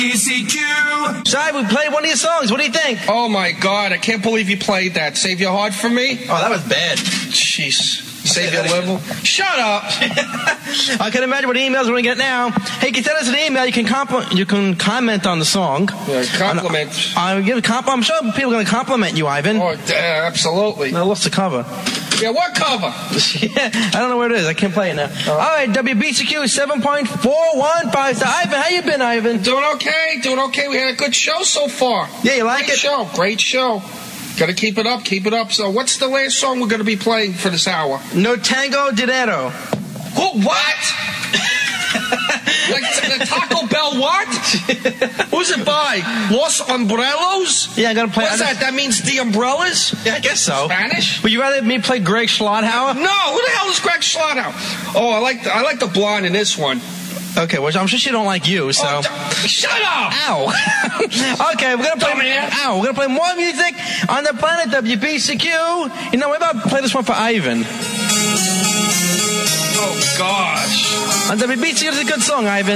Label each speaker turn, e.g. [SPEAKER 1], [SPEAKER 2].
[SPEAKER 1] WBCQ.
[SPEAKER 2] Shai, we played one of your songs. What do you think?
[SPEAKER 3] Oh, my God. I can't believe you played that. Save Your Heart for Me?
[SPEAKER 2] Oh, that was bad.
[SPEAKER 3] Jeez. Save Your Liver? Shut up.
[SPEAKER 2] I can imagine what emails we're going to get now. Hey, you can send us an email. You can comment on the song.
[SPEAKER 3] Yeah, compliment.
[SPEAKER 2] I'm sure people are going to compliment you, Ivan.
[SPEAKER 3] Oh, absolutely.
[SPEAKER 2] No, what's the cover?
[SPEAKER 3] Yeah, what cover?
[SPEAKER 2] Yeah, I don't know where it is. I can't play it now. All right, WBCQ 7.415. So, Ivan, how you been, Ivan?
[SPEAKER 3] Doing okay. We had a good show so far.
[SPEAKER 2] Yeah, you like it?
[SPEAKER 3] Great show. Got to keep it up. So what's the last song we're going to be playing for this hour?
[SPEAKER 2] No Tango Dinero.
[SPEAKER 3] What? Like the Taco Bell what? Who's it by? Los Umbrellos?
[SPEAKER 2] Yeah, I'm going to play.
[SPEAKER 3] What's that? That means the umbrellas?
[SPEAKER 2] Yeah, I guess so.
[SPEAKER 3] Spanish?
[SPEAKER 2] Would you rather me play Greg Schlotthauer?
[SPEAKER 3] No, who the hell is Greg Schlotthauer? Oh, I like the blonde in this one.
[SPEAKER 2] Okay, well, I'm sure she don't like you, so.
[SPEAKER 3] Oh, shut up!
[SPEAKER 2] Ow. Okay, we're gonna play more music on the planet WBCQ. You know, maybe I'll play this one for Ivan.
[SPEAKER 3] Oh, gosh.
[SPEAKER 2] On WBCQ, it's a good song, Ivan.